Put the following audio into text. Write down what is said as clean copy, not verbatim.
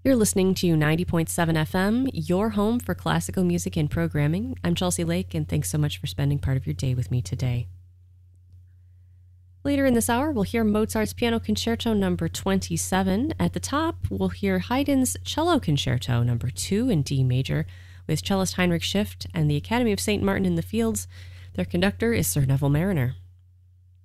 You're listening to 90.7 FM, your home for classical music and programming. I'm Chelsea Lake, and thanks so much for spending part of your day with me today. Later in this hour, we'll hear Mozart's Piano Concerto number 27. At the top, we'll hear Haydn's Cello Concerto number 2 in D major, with cellist Heinrich Schiff and the Academy of St. Martin in the Fields. Their conductor is Sir Neville Marriner.